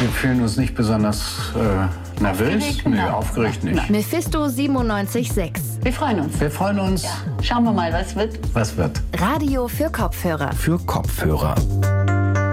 Wir fühlen uns nicht besonders nervös. Aufgeregt? Nein. Aufgeregt nicht. Mephisto 97.6. Wir freuen uns. Wir freuen uns. Schauen wir mal, was wird. Was wird? Radio für Kopfhörer. Für Kopfhörer.